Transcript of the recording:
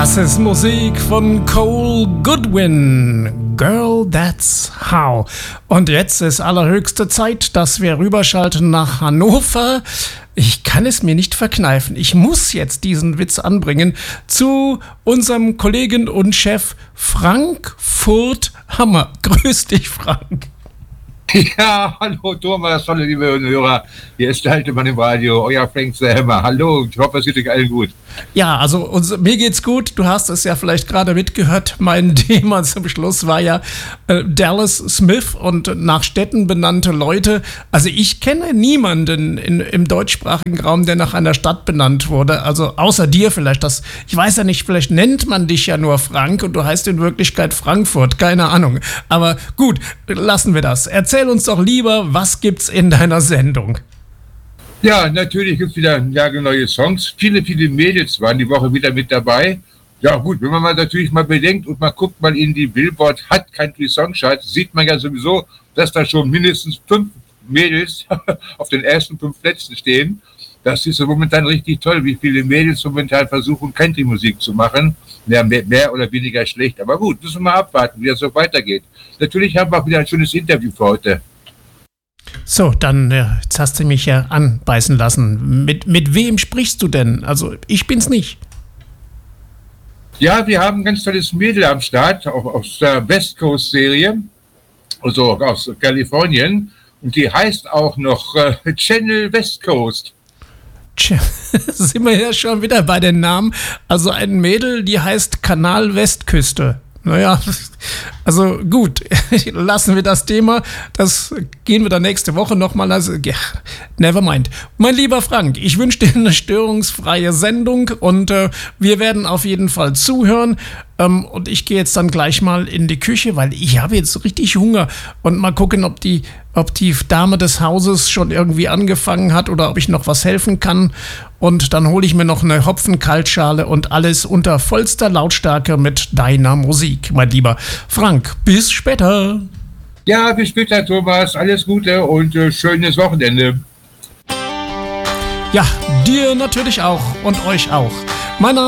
Das ist Musik von Cole Goodwin. Girl, that's how. Und jetzt ist allerhöchste Zeit, dass wir rüberschalten nach Hannover. Ich kann es mir nicht verkneifen. Ich muss jetzt diesen Witz anbringen zu unserem Kollegen und Chef Frank Furthammer. Grüß dich, Frank. Ja, hallo Thomas, hallo liebe Hörer. Hier ist der alte Mann im Radio, euer Frank the Hammer. Hallo, ich hoffe, es geht euch allen gut. Ja, also mir geht's gut. Du hast es ja vielleicht gerade mitgehört. Mein Thema zum Schluss war ja Dallas Smith und nach Städten benannte Leute. Also ich kenne niemanden im deutschsprachigen Raum, der nach einer Stadt benannt wurde. Also außer dir vielleicht. Ich weiß ja nicht, vielleicht nennt man dich ja nur Frank und du heißt in Wirklichkeit Frankfurt. Keine Ahnung. Aber gut, lassen wir das. Erzähl uns doch lieber, was gibt's in deiner Sendung? Ja, natürlich gibt es wieder neue Songs. Viele Mädels waren die Woche wieder mit dabei. Ja gut, wenn man mal natürlich mal bedenkt und man guckt mal in die Billboard Hot Country Song Charts, sieht man ja sowieso, dass da schon mindestens 5 Mädels auf den ersten 5 Plätzen stehen. Das ist so momentan richtig toll, wie viele Mädels momentan versuchen, Country-Musik zu machen. Ja, mehr oder weniger schlecht. Aber gut, müssen wir mal abwarten, wie das so weitergeht. Natürlich haben wir auch wieder ein schönes Interview für heute. So, dann jetzt hast du mich ja anbeißen lassen. Mit wem sprichst du denn? Also ich bin's nicht. Ja, wir haben ein ganz tolles Mädel am Start aus der West Coast Serie, also aus Kalifornien. Und die heißt auch noch Channel West Coast. Tja, sind wir ja schon wieder bei den Namen. Also ein Mädel, die heißt Kanal Westküste. Naja, also gut, lassen wir das Thema. Das gehen wir dann nächste Woche nochmal. Also, ja, never mind. Mein lieber Frank, ich wünsche dir eine störungsfreie Sendung und wir werden auf jeden Fall zuhören. Und ich gehe jetzt dann gleich mal in die Küche, weil ich habe jetzt richtig Hunger. Und mal gucken, ob die Dame des Hauses schon irgendwie angefangen hat oder ob ich noch was helfen kann. Und dann hole ich mir noch eine Hopfenkaltschale und alles unter vollster Lautstärke mit deiner Musik, mein lieber Frank. Bis später. Ja, bis später, Thomas. Alles Gute und schönes Wochenende. Ja, dir natürlich auch und euch auch. Mein Name